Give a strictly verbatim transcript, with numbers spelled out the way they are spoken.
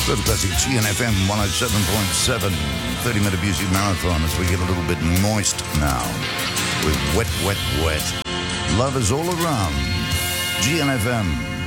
Little classic G N F M one oh seven point seven, thirty-minute music marathon as we get a little bit moist now with Wet, Wet, Wet. Love is all around. G N F M.